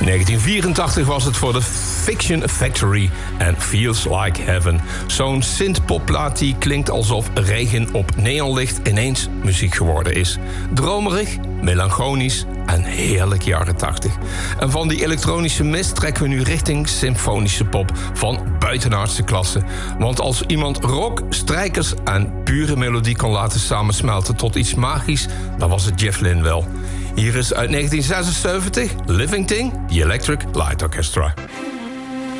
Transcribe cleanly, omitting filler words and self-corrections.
1984 was het voor de Fiction Factory en Feels Like Heaven. Zo'n synth-popplaat die klinkt alsof regen op neonlicht ineens muziek geworden is. Dromerig, melancholisch en heerlijk jaren 80. En van die elektronische mist trekken we nu richting symfonische pop van buitenaardse klasse. Want als iemand rock, strijkers en pure melodie kon laten samensmelten tot iets magisch, dan was het Jeff Lynne wel. Hier is uit 1976 Living Thing, The Electric Light Orchestra.